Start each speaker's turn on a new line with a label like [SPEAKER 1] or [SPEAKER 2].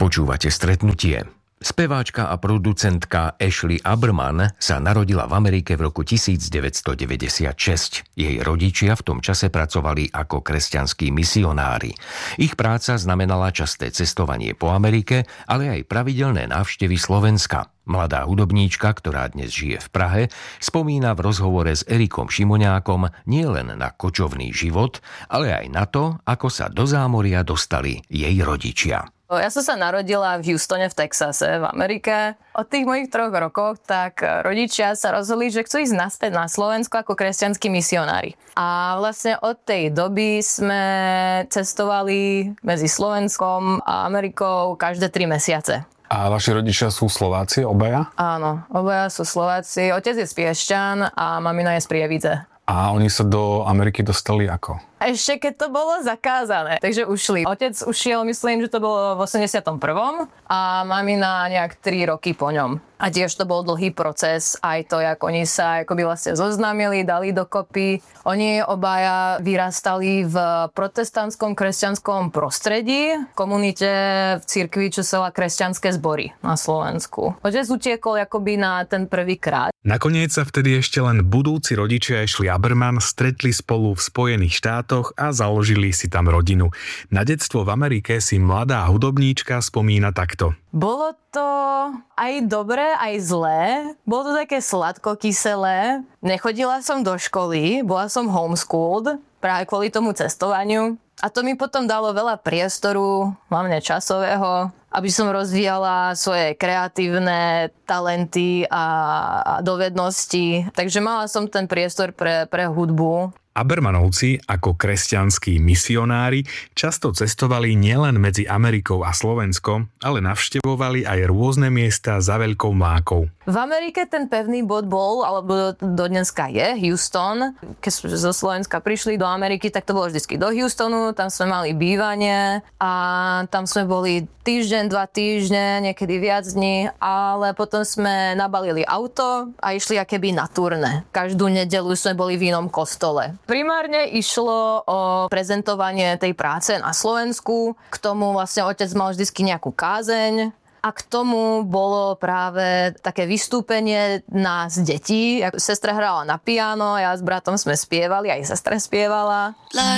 [SPEAKER 1] Počúvate Stretnutie. Speváčka a producentka Ashley Aberman sa narodila v Amerike v roku 1996. Jej rodičia v tom čase pracovali ako kresťanskí misionári. Ich práca znamenala časté cestovanie po Amerike, ale aj pravidelné návštevy Slovenska. Mladá hudobníčka, ktorá dnes žije v Prahe, spomína v rozhovore s Erikom Šimoňákom nielen na kočovný život, ale aj na to, ako sa do zámoria dostali jej rodičia.
[SPEAKER 2] Ja som sa narodila v Houstone v Texase, v Amerike. Od tých mojich 3 rokoch tak rodičia sa rozhodli, že chcú ísť naspäť na Slovensko ako kresťanskí misionári. A vlastne od tej doby sme cestovali medzi Slovenskom a Amerikou každé 3 mesiace.
[SPEAKER 3] A vaši rodičia sú Slováci, obaja?
[SPEAKER 2] Áno, obaja sú Slováci. Otec je z Piešťan a mamina je z Prievidze.
[SPEAKER 3] A oni sa do Ameriky dostali ako?
[SPEAKER 2] Ešte keď to bolo zakázané, takže ušli. Otec ušiel, myslím, že to bolo v 81. a mamina nejak 3 roky po ňom. A tiež to bol dlhý proces, aj to, jak oni sa akoby vlastne zoznámili, dali dokopy. Oni obaja vyrastali v protestantskom kresťanskom prostredí, v komunite v cirkvi, čo sa volá Kresťanské zbory na Slovensku. Otec utiekol akoby na ten prvý krát.
[SPEAKER 4] Nakoniec sa vtedy ešte len budúci rodičia Ashley Aberman stretli spolu v Spojených štátoch a založili si tam rodinu. Na detstvo v Amerike si mladá hudobníčka spomína takto.
[SPEAKER 2] Bolo to aj dobré, aj zlé. Bolo to také sladko-kyselé. Nechodila som do školy, bola som homeschooled práve kvôli tomu cestovaniu. A to mi potom dalo veľa priestoru, hlavne časového, aby som rozvíjala svoje kreatívne talenty a dovednosti. Takže mala som ten priestor pre hudbu.
[SPEAKER 4] Abermanovci ako kresťanskí misionári často cestovali nielen medzi Amerikou a Slovenskom, ale navštevovali aj rôzne miesta za Veľkou Mlákou.
[SPEAKER 2] V Amerike ten pevný bod bol, alebo do dneska je, Houston. Keď sme zo Slovenska prišli do Ameriky, tak to bolo vždycky do Houstonu, tam sme mali bývanie a tam sme boli týždeň, 2 týždne, niekedy viac dní, ale potom sme nabalili auto a išli akéby na turné. Každú nedeľu sme boli v inom kostole. Primárne išlo o prezentovanie tej práce na Slovensku. K tomu vlastne otec mal vždycky nejakú kázeň. A k tomu bolo práve také vystúpenie nás detí. Sestra hrala na piano, ja s bratom sme spievali, aj sestra spievala.